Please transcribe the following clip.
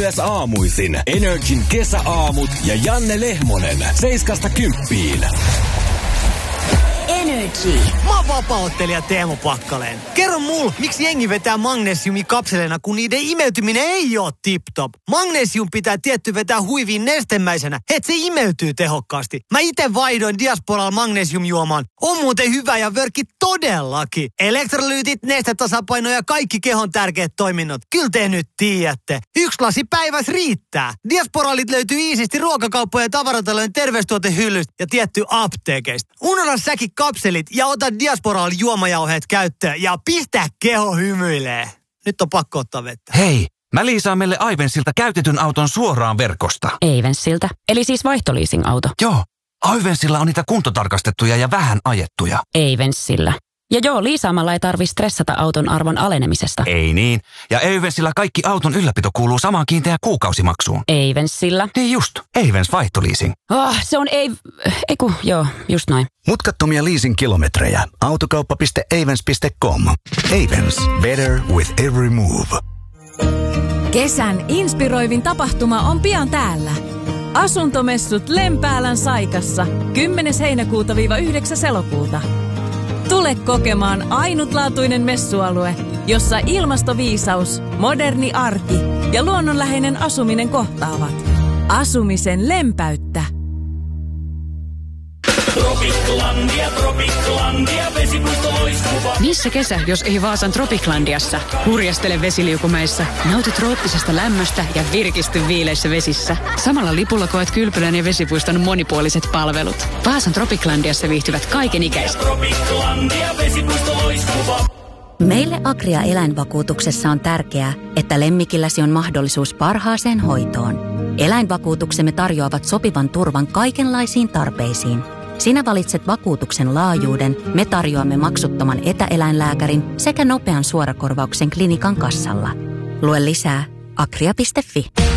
myös aamuisin. Energin kesäaamut ja Janne Lehmonen 7–10. Energy. Mä oon vapaa-ottelija Teemu Pakkaleen. Kerro mulle, miksi jengi vetää magnesiumikapseleina, kun niiden imeytyminen ei oo tip-top. Magnesium pitää tietty vetää huiviin nestemäisenä, et se imeytyy tehokkaasti. Mä ite vaihdoin Diasporalla magnesiumjuomaan. On muuten hyvä ja vörkki todellakin. Elektrolyytit, nestetasapaino ja kaikki kehon tärkeät toiminnot. Kyllä te nyt tiedätte. 1 lasi päivässä riittää. Diasporalit löytyy iisisti ruokakauppojen ja tavaratalojen terveystuotehyllystä ja tietty apteekeista. Unohda säkin kapselit ja ota Diasporalla juomajauheet käyttöön ja pistä keho hymyilee. Nyt on pakko ottaa vettä. Hei, mä liisaan meille Aivensilta käytetyn auton suoraan verkosta. Aivensilta? Eli siis vaihtoliising-auto? Joo, Aivensilla on niitä kuntotarkastettuja ja vähän ajettuja. Aivensillä. Ja joo, liisaamalla ei tarvi stressata auton arvon alenemisesta. Ei niin. Ja Aivensilla kaikki auton ylläpito kuuluu samaan kiinteään kuukausimaksuun. Aivensillä? Niin just, Aivens vaihtoliising. Se on joo, just noin. Mutkattomia leasing-kilometrejä. Autokauppa.avens.com. Avens. Better with every move. Kesän inspiroivin tapahtuma on pian täällä. Asuntomessut Lempäälän Saikassa 10. heinäkuuta-9. elokuuta. Tule kokemaan ainutlaatuinen messualue, jossa ilmastoviisaus, moderni arki ja luonnonläheinen asuminen kohtaavat. Asumisen lempäyttä. Tropiklandia, vesipuisto-loiskuva. Missä kesä, jos ei Vaasan Tropiklandiassa? Hurjastele vesiliukumäissä, nauti trooppisesta lämmöstä ja virkisty viileissä vesissä. Samalla lipulla koet kylpylän ja vesipuiston monipuoliset palvelut. Vaasan Tropiklandiassa viihtyvät kaikenikäiset. Tropiklandia, vesipuisto-loiskuva. Meille Agria eläinvakuutuksessa on tärkeää, että lemmikilläsi on mahdollisuus parhaaseen hoitoon. Eläinvakuutuksemme tarjoavat sopivan turvan kaikenlaisiin tarpeisiin. Sinä valitset vakuutuksen laajuuden, me tarjoamme maksuttoman etäeläinlääkärin sekä nopean suorakorvauksen klinikan kassalla. Lue lisää agria.fi.